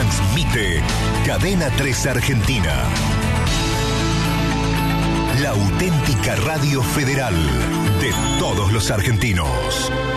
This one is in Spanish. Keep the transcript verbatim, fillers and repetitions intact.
Transmite Cadena tres Argentina. La auténtica radio federal de todos los argentinos.